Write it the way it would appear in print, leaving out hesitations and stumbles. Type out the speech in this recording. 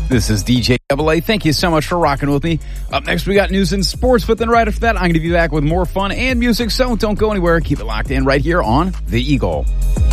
This is DJ AA. Thank you so much for rocking with me. Up next, we got news and sports, but then right after that, I'm going to be back with more fun and music, so don't go anywhere. Keep it locked in right here on The Eagle.